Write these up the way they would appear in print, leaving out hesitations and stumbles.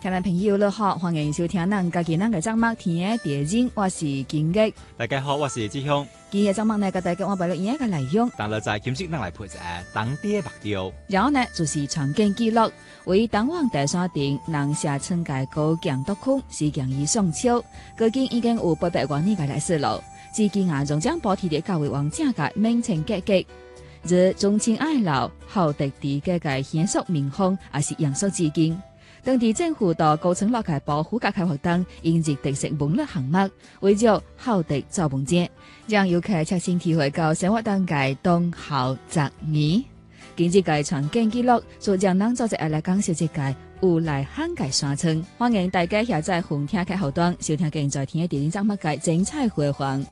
听众朋友，你好，欢迎收听咱家己嘅节目天的地景，我是金吉。 大家好，我是志雄。 今日嘅节目呢，给大家我摆了一个内容。 当然在今日咱来配一下当地目标。 然后呢，就是场景记录，为东往第三镇南下村界高强督区时间已上秋，究竟已经有800多年嘅历史了。至今啊，仲将保持伫教育王正嘅名称结局，如钟情爱老、厚德地嘅显属民风，也是扬述致敬。当地政府到高层落嘅保护甲开活动，引入特色文乐项目，为咗厚德造梦节，让游客切身体会到生活当中冬孝杂宜。今日嘅场景记录，就让咱做一下来讲述这个有来汉嘅山村。欢迎大家下载红听嘅后端，收听现在听嘅电影节目嘅精彩回放。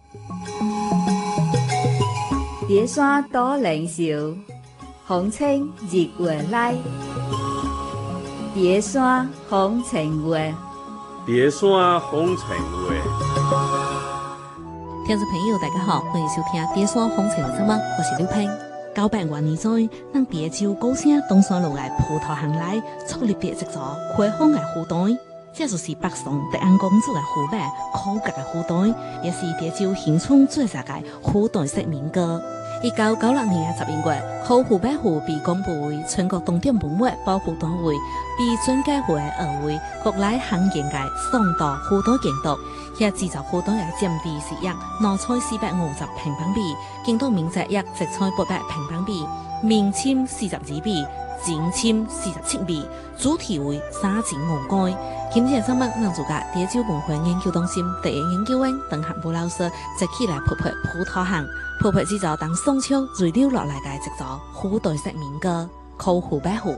叠山多灵秀，风清日月来。叠山风情月， 叠山风情月。 听众朋友，大家好，欢迎收听《叠山风情月》节目，我是刘平。900多年前，咱滇州高声东山路嘅葡萄行内创立的一座开放嘅花队，这就是北宋德安公主嘅后辈考格嘅花队，也是滇州乡村最早嘅花队式民歌。1996年11月，考湖北湖被公布为全国重点文物保护单位，被转介为2位国内罕见嘅宋代花队建筑。遐制作花队嘅占地是约2,450平方米，建筑面积约1,800平方米，面深42米，前深47米，主题为3层5街。今日节目，咱就甲滇州文化研究中心第一研究员邓汉武老师一起来拍拍葡萄行，拍拍制作当宋秋遗留落来嘅一座花队式民歌《考湖北湖》。